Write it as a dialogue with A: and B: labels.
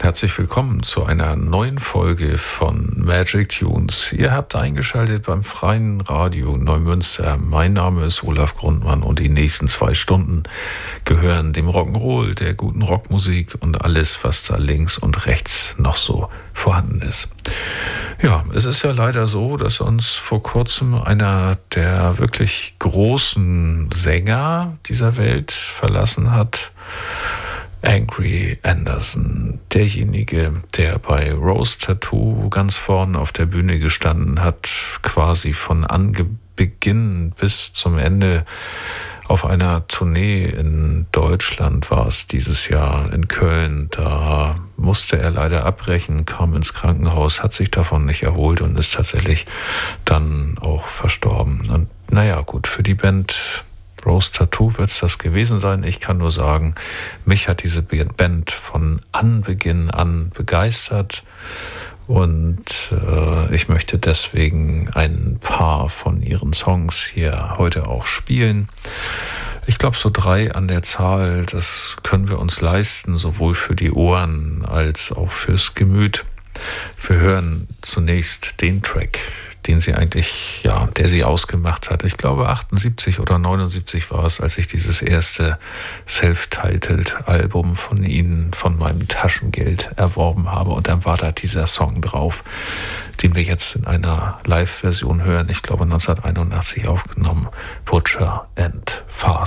A: Herzlich willkommen zu einer neuen Folge von Magic Tunes. Ihr habt eingeschaltet beim Freien Radio Neumünster. Mein Name ist Olaf Grundmann und die nächsten 2 Stunden gehören dem Rock'n'Roll, der guten Rockmusik und alles, was da links und rechts noch so vorhanden ist. Ja, es ist ja leider so, dass uns vor kurzem einer der wirklich großen Sänger dieser Welt verlassen hat. Angry Anderson, derjenige, der bei Rose Tattoo ganz vorne auf der Bühne gestanden hat, quasi von Beginn bis zum Ende auf einer Tournee in Deutschland war es dieses Jahr in Köln. Da musste er leider abbrechen, kam ins Krankenhaus, hat sich davon nicht erholt und ist tatsächlich dann auch verstorben. Und naja, gut, für die Band Rose Tattoo wird es das gewesen sein. Ich kann nur sagen, mich hat diese Band von Anbeginn an begeistert und ich möchte deswegen ein paar von ihren Songs hier heute auch spielen. Ich glaube, so 3 an der Zahl, das können wir uns leisten, sowohl für die Ohren als auch fürs Gemüt. Wir hören zunächst den Track, den sie eigentlich, der sie ausgemacht hat. Ich glaube 78 oder 79 war es, als ich dieses erste Self-Titled-Album von ihnen, von meinem Taschengeld erworben habe. Und dann war da dieser Song drauf, den wir jetzt in einer Live-Version hören. Ich glaube 1981 aufgenommen. Butcher and Fast.